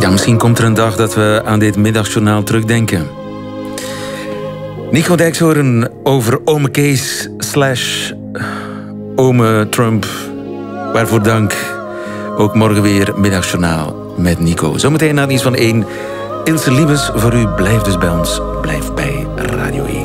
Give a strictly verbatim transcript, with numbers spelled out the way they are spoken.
Ja, misschien komt er een dag dat we aan dit middagjournaal terugdenken. Nico Dijkshoorn over ome Kees slash ome Trump. Waarvoor dank. Ook morgen weer middagjournaal met Nico. Zometeen na het nieuws van één. Ilse Liebes voor u. Blijf dus bij ons. Blijf bij Radio één.